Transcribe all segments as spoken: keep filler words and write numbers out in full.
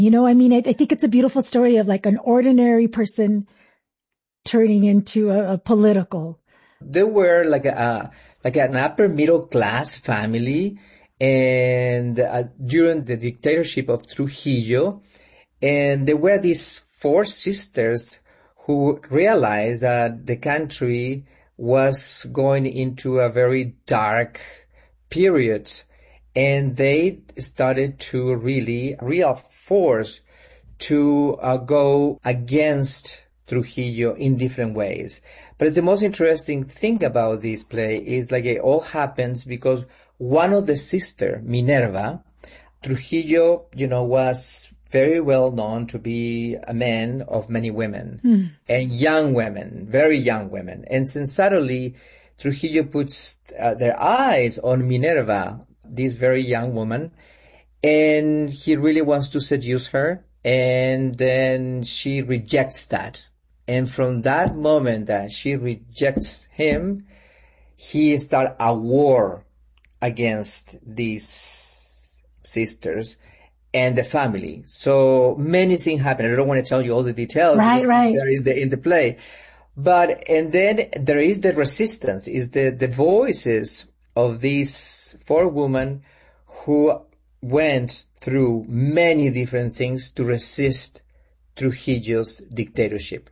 You know, I mean, I, I think it's a beautiful story of like an ordinary person turning into a, a political. They were like a, like an upper middle class family, and uh, during the dictatorship of Trujillo, and there were these four sisters who realized that the country was going into a very dark period, and they started to really real force to uh, go against Trujillo in different ways. But the most interesting thing about this play is like it all happens because one of the sister, Minerva, Trujillo, you know, was very well known to be a man of many women mm. and young women, very young women. And since suddenly Trujillo puts uh, their eyes on Minerva, this very young woman, and he really wants to seduce her, and then she rejects that. And from that moment that she rejects him, he starts a war against these sisters and the family. So many things happen. I don't want to tell you all the details. Right, right. There in the, in the play. But, and then there is the resistance, is the, the voices of these four women who went through many different things to resist Trujillo's dictatorship.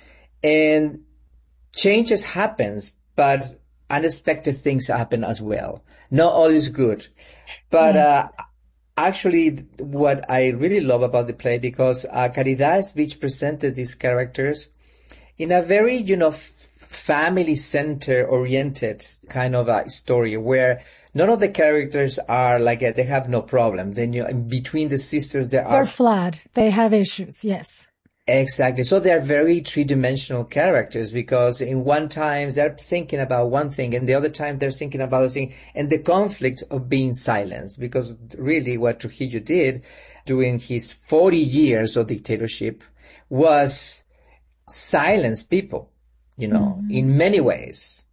And changes happens, but unexpected things happen as well. Not all is good. But, uh, actually, what I really love about the play, because uh, Caridad Esvich presented these characters in a very, you know, f- family-center oriented kind of a story where none of the characters are like, a, they have no problem. Then you know, between the sisters, there They're are... flawed. They have issues, yes. Exactly. So they're very three-dimensional characters because in one time they're thinking about one thing and the other time they're thinking about a thing, and the conflict of being silenced, because really what Trujillo did during his forty years of dictatorship was silence people, you know, mm-hmm. in many ways.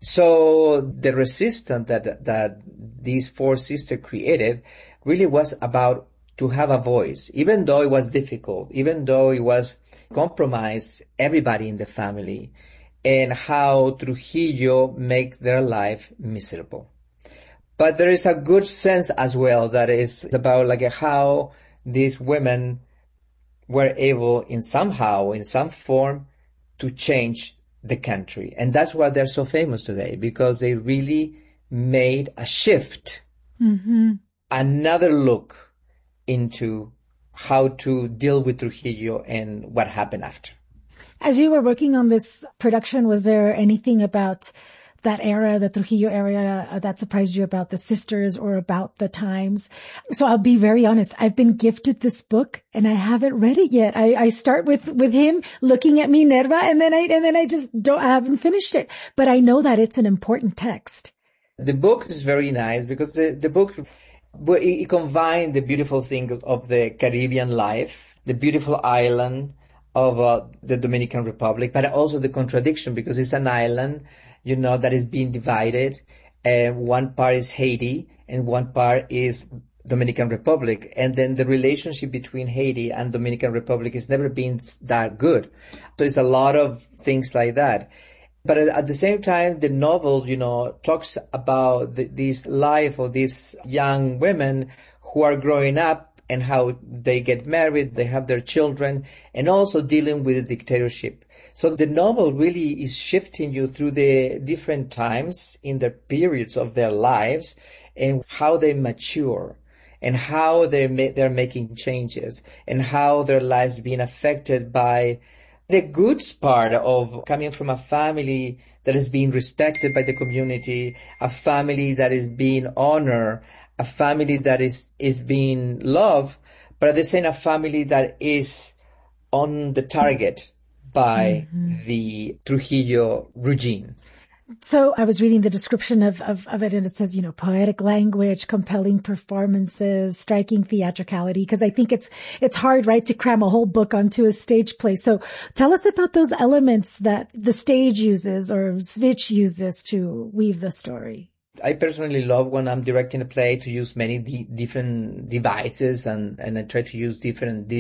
So the resistance that, that these four sisters created really was about to have a voice, even though it was difficult, even though it was compromise everybody in the family, and how Trujillo make their life miserable. But there is a good sense as well that is about like how these women were able in somehow, in some form, to change the country. And that's why they're so famous today, because they really made a shift, mm-hmm. another look into how to deal with Trujillo and what happened after. As you were working on this production, was there anything about that era, the Trujillo era, uh, that surprised you about the sisters or about the times? So I'll be very honest. I've been gifted this book and I haven't read it yet. I, I start with, with him looking at Minerva and then I, and then I just don't, I haven't finished it. But I know that it's an important text. The book is very nice because the, the book, But it combined the beautiful thing of the Caribbean life, the beautiful island of uh, the Dominican Republic, but also the contradiction, because it's an island, you know, that is being divided. And one part is Haiti and one part is Dominican Republic. And then the relationship between Haiti and Dominican Republic has never been that good. So it's a lot of things like that. But at the same time, the novel, you know, talks about the, this life of these young women who are growing up and how they get married, they have their children, and also dealing with the dictatorship. So the novel really is shifting you through the different times in the periods of their lives and how they mature and how they're, ma- they're making changes and how their lives being affected by the good part of coming from a family that is being respected by the community, a family that is being honored, a family that is, is being loved, but at the same time, a family that is on the target by mm-hmm. the Trujillo regime. So I was reading the description of, of, of it, and it says, you know, poetic language, compelling performances, striking theatricality, because I think it's, it's hard, right, to cram a whole book onto a stage play. So tell us about those elements that the stage uses or Esvich uses to weave the story. I personally love when I'm directing a play to use many d- different devices and, and I try to use different